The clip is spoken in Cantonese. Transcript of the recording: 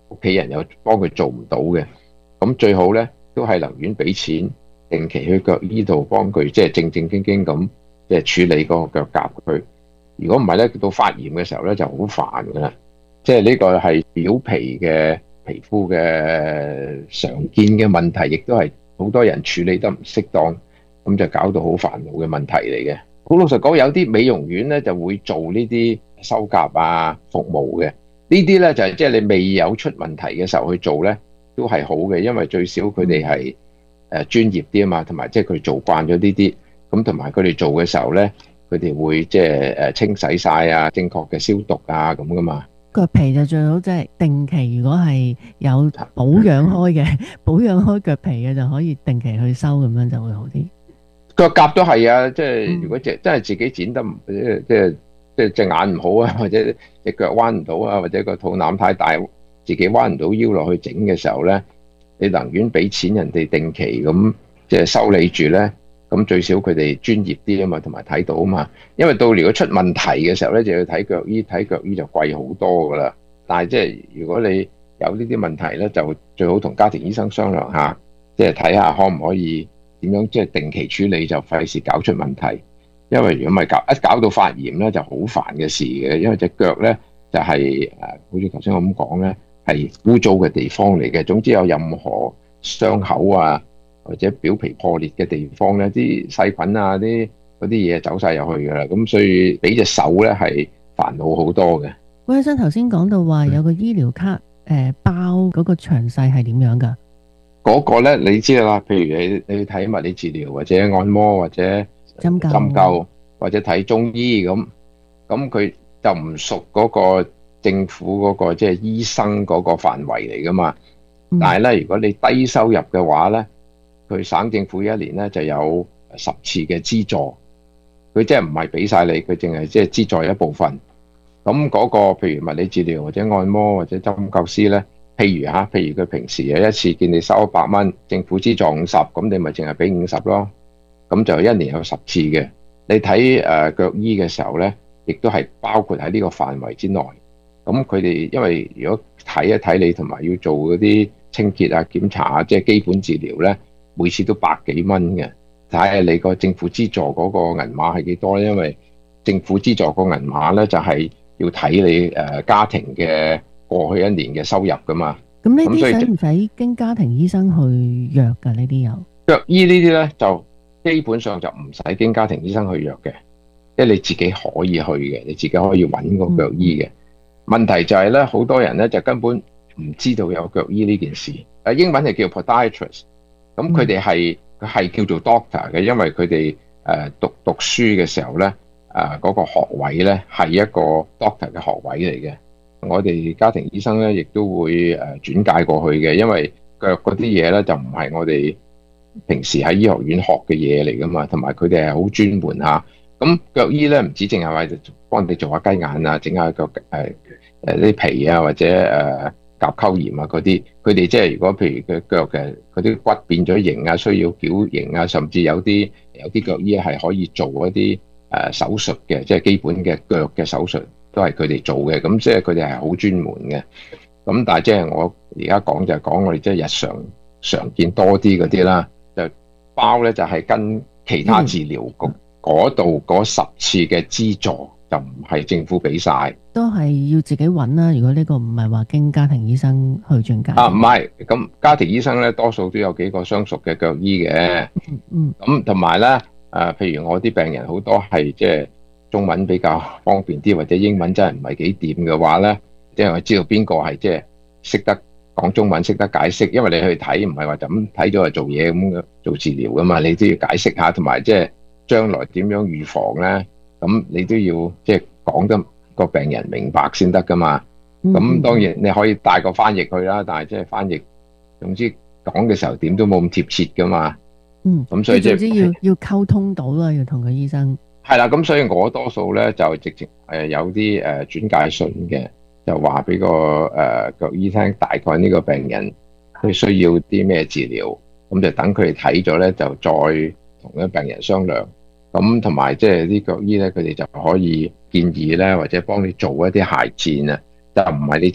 屋企人又幫佢做唔到嘅，咁最好咧都係寧願俾錢定期去腳醫度幫佢，即係正正經經咁即係處理嗰個腳甲佢。如果唔係咧，到發炎嘅時候咧就好煩噶啦。即係呢個係表皮嘅皮膚嘅常見嘅問題，亦都係好多人處理得唔適當，咁就搞到好煩惱嘅問題嚟嘅。好老實講，有啲美容院咧就會做呢啲修甲啊服務嘅，呢啲咧就係即係你未有出問題嘅時候去做咧，都係好嘅，因為最少佢哋係專業啲啊嘛，同埋即係佢做慣咗呢啲，咁同埋佢哋做嘅時候咧，佢哋會即係清洗晒啊，正確嘅消毒啊咁噶嘛。 腳皮就最好即係定期，如果係有保養開嘅，保養開腳皮嘅就可以定期去修，咁樣就會好啲。 腳甲都係啊，即係如嗯， 果真係自己剪得唔即係隻眼唔好啊，或者隻腳彎唔到啊，或者個肚腩太大，自己彎唔到腰落去整嘅時候咧，你寧願俾錢人哋定期咁即係修理住咧，咁最少佢哋專業啲啊嘛，同埋睇到啊嘛。因為到如果出問題嘅時候咧，就要睇腳醫，睇腳醫就貴好多噶啦。但係即係如果你有呢啲問題咧，就最好同家庭醫生商量下，即係睇下可唔可以點樣即係定期處理，就費事搞出問題。因為如果唔係搞到發炎咧，就好煩嘅事嘅。因為隻腳咧就係好似頭先我咁講咧，係污糟嘅地方嚟嘅。總之有任何傷口啊，或者表皮破裂嘅地方咧，啲細菌啊，嗰啲嘢走晒入去㗎啦。咁所以俾隻手咧係煩惱好多嘅。 關醫生頭先講到話有個醫療卡，包嗰個詳細係點樣㗎？ 嗰個咧你知啦，譬如你去睇物理治療或者按摩或者針灸。 針灸或者睇中醫咁佢就唔屬嗰個政府嗰個即係醫生嗰個範圍嚟噶嘛。但嗯。 係咧，如果你低收入嘅話咧，佢省政府一年咧就有10次嘅資助，佢即係唔係俾晒你，佢淨係即係資助一部分。咁嗰個譬如物理治療或者按摩或者針灸師咧，譬如佢平時有一次見你收100蚊，政府資助50，咁你咪淨係俾50咯。咁就一年有10次嘅。你睇腳醫嘅時候咧，亦都係包括喺呢個範圍之內。咁佢哋因為如果睇一睇你同埋要做嗰啲清潔啊、檢查啊，即係基本治療咧，每次都百幾蚊嘅。睇下你個政府資助嗰個銀碼係幾多咧？因為政府資助個銀碼咧就係要睇你家庭嘅過去一年嘅收入噶嘛。 咁呢啲咁所以使唔使經家庭醫生去約㗎？呢啲有。 腳醫呢啲咧就基本上就唔使經家庭醫生去約嘅，即係你自己可以去嘅，你自己可以揾個腳醫嘅。問題就係咧，好多人咧就根本唔知道有腳醫呢件事。英文係叫 podiatrist，咁佢嗯。 哋係叫做 doctor 嘅，因為佢哋讀書嘅時候咧，嗰個學位咧係一個 doctor 嘅學位嚟嘅。我哋家庭醫生咧亦都會轉介過去嘅，因為腳嗰啲嘢咧就唔係我哋平時喺醫學院學嘅嘢嚟噶嘛，同埋佢哋係好專門嚇。咁腳醫咧唔止淨係話幫你做下雞眼啊，整下腳啲皮啊，或者甲溝炎啊嗰啲，佢哋即係如果譬如佢腳嘅嗰啲骨變咗形啊，需要矯形啊，甚至有啲腳醫係可以做一啲手術嘅，即係基本嘅腳嘅手術都係佢哋做嘅，咁即係佢哋係好專門嘅。咁但係即係我而家講就係講我哋即係日常見多啲嗰啲啦，就包咧就係跟其他治療局嗰度嗰10次嘅資助，就唔係政府俾晒。 都係要自己揾啦。如果呢個唔係話經家庭醫生去轉介啊， 嘅話。 唔係，咁家庭醫生咧多數都有幾個相熟嘅腳醫嘅。 嗯嗯。 咁同埋咧，譬如我啲病人好多係即係中文比較方便啲，或者英文真係唔係幾掂嘅話咧，即係我知道邊個係即係識得講中文、識得解釋。因為你去睇唔係話就咁睇咗就做嘢咁做治療噶嘛，你都要解釋下，同埋即係將來點樣預防咧，咁你都要即係講得個病人明白先得噶嘛。咁當然你可以帶個翻譯去啦，但係即係翻譯，總之講嘅時候點都冇咁貼切噶嘛。咁所以即總之係要溝通到啦，要同個醫生。 係啦，咁所以我多數咧就直情有啲轉介信嘅，就話俾個腳醫聽，大概呢個病人佢需要啲咩治療，咁就等佢哋睇咗咧，就再同啲病人商量。咁同埋即係啲腳醫咧，佢哋就可以建議咧，或者幫你做一啲鞋墊啊，就唔係你